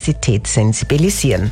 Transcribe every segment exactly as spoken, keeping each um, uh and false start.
Universität sensibilisieren.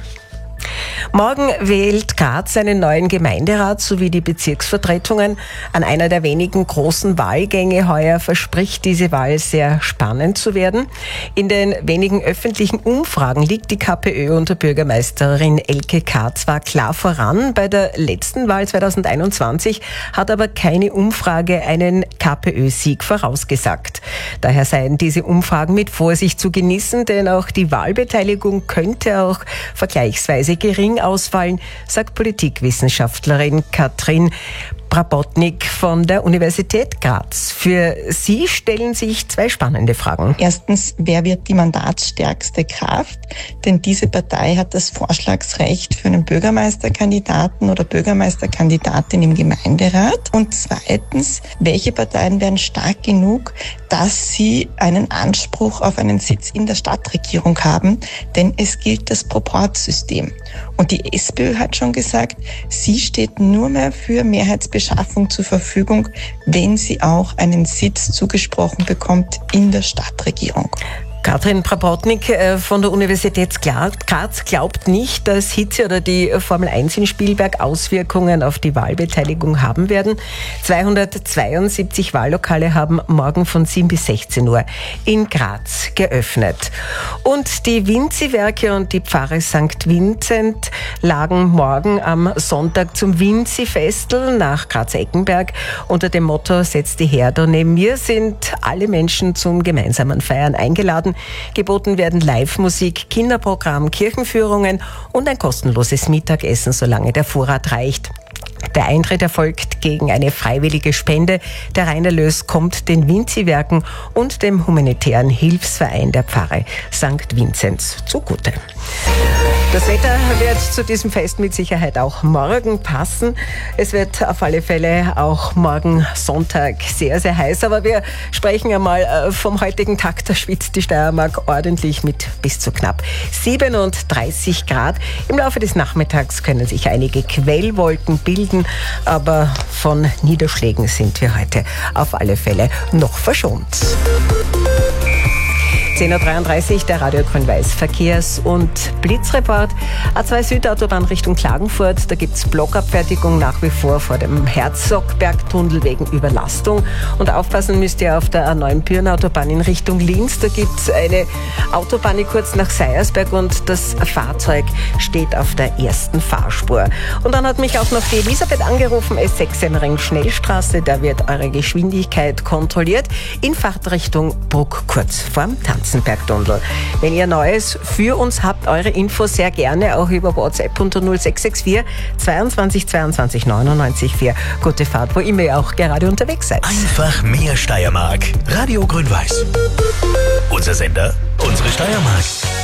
Morgen wählt Graz einen neuen Gemeinderat sowie die Bezirksvertretungen. An einer der wenigen großen Wahlgänge heuer verspricht diese Wahl sehr spannend zu werden. In den wenigen öffentlichen Umfragen liegt die KPÖ unter Bürgermeisterin Elke K. zwar klar voran. Bei der letzten Wahl zweitausendeinundzwanzig hat aber keine Umfrage einen KPÖ-Sieg vorausgesagt. Daher seien diese Umfragen mit Vorsicht zu genießen, denn auch die Wahlbeteiligung könnte auch vergleichsweise gering ausfallen, sagt Politikwissenschaftlerin Katrin Prabotnik von der Universität Graz. Für sie stellen sich zwei spannende Fragen. Erstens, wer wird die mandatsstärkste Kraft? Denn diese Partei hat das Vorschlagsrecht für einen Bürgermeisterkandidaten oder Bürgermeisterkandidatin im Gemeinderat. Und zweitens, welche Parteien werden stark genug, dass sie einen Anspruch auf einen Sitz in der Stadtregierung haben? Denn es gilt das Proportsystem. Und die SPÖ hat schon gesagt, sie steht nur mehr für Mehrheitsbeschaffung zur Verfügung, wenn sie auch einen Sitz zugesprochen bekommt in der Stadtregierung. Katrin Prabotnik von der Universität Graz glaubt nicht, dass Hitze oder die Formel eins in Spielberg Auswirkungen auf die Wahlbeteiligung haben werden. zweihundertzweiundsiebzig Wahllokale haben morgen von sieben bis sechzehn Uhr in Graz geöffnet. Und die Vinzi-Werke und die Pfarre Sankt Vincent lagen morgen am Sonntag zum Vinzi-Festel nach Graz-Eckenberg. Unter dem Motto "Setz die Herde neben mir" sind alle Menschen zum gemeinsamen Feiern eingeladen. Geboten werden Live-Musik, Kinderprogramm, Kirchenführungen und ein kostenloses Mittagessen, solange der Vorrat reicht. Der Eintritt erfolgt gegen eine freiwillige Spende. Der Reinerlös kommt den Vinzi-Werken und dem humanitären Hilfsverein der Pfarre Sankt Vinzenz zugute. Das Wetter wird zu diesem Fest mit Sicherheit auch morgen passen. Es wird auf alle Fälle auch morgen Sonntag sehr, sehr heiß. Aber wir sprechen einmal vom heutigen Tag. Da schwitzt die Steiermark ordentlich mit bis zu knapp siebenunddreißig Grad. Im Laufe des Nachmittags können sich einige Quellwolken bilden. Aber von Niederschlägen sind wir heute auf alle Fälle noch verschont. zehn Uhr dreiunddreißig, der Radio Grün-Weiß Verkehrs- und Blitzreport. A zwei Südautobahn Richtung Klagenfurt, da gibt's Blockabfertigung nach wie vor vor dem Herzogbergtunnel wegen Überlastung. Und aufpassen müsst ihr auf der A neun Pyrenautobahn in Richtung Linz. Da gibt's eine Autobahn kurz nach Seiersberg und das Fahrzeug steht auf der ersten Fahrspur. Und dann hat mich auch noch die Elisabeth angerufen, S sechs Semmering Schnellstraße, da wird eure Geschwindigkeit kontrolliert in Fahrtrichtung Bruck kurz vorm Tanz. Bergtunnel. Wenn ihr Neues für uns habt, eure Infos sehr gerne auch über WhatsApp unter null sechs sechs vier zweiundzwanzig zweiundzwanzig neunundneunzig vier. Gute Fahrt, wo immer ihr auch gerade unterwegs seid. Einfach mehr Steiermark. Radio Grün-Weiß. Unser Sender, unsere Steiermark.